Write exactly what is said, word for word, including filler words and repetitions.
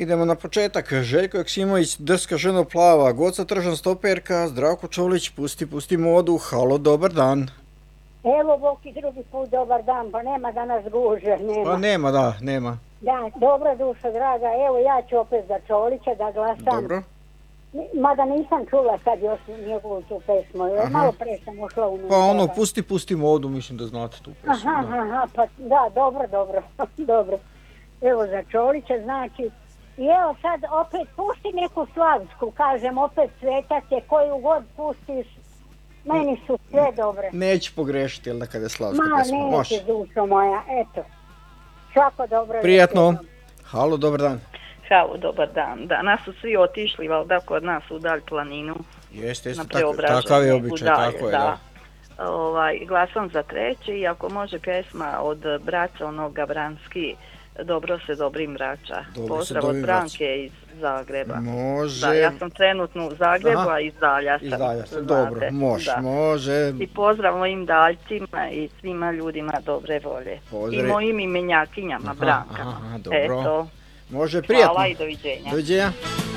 Idemo na početak. Željko Joksimović, Drska ženo plava, Goca Tržan stoperka, Zdravko Čolić, pusti, pusti modu, halo, dobar dan. Evo, Boki, drugi put dobar dan, pa nema danas gužve, nema. Pa nema, da, nema. Da, dobra duša, draga, evo ja ću opet za Čolića da glasam. Dobro. Mada nisam čula sad još njegovu tu pesmu, jer malo pre sam ušla u nju. Pa ono, pusti, pusti modu, mislim da znate tu pesmu. Aha, da. aha, pa da, dobro, dobro, dobro. Evo za Čolića, znači, i evo sad opet pusti neku slavsku, kažem, opet Svetac je, koju god pustiš, meni su sve dobre. Neću pogrešiti, jel da kada je slavska Ma, pesma, neće, može. dušo moja, eto. Svako dobro. Prijatno. Halo, dobar dan. Halo, dobar dan. Danas su svi otišli, valjda, kod nas u Dalj planinu. Jeste, jeste, na tak, Preobraženje, takav je običaj, u Dalje, tako je, da. da. Ovaj, glasam za treći, i ako može pjesma od braća onoga Branski, Dobro se dobrim vraća. Dobro se Pozdrav dobrim od Branke iz Zagreba. Može. Da, ja sam trenutno u Zagrebu, Aha. a iz Dalja sam. Iz Dalja ste, znate. dobro, može, Da. može. I pozdrav mojim Daljcima i svima ljudima dobre volje. Pozdrav. I mojim imenjakinjama, Aha, Brankama. aha, dobro. Eto. Može, prijatno. Hvala i doviđenja. Doviđenja.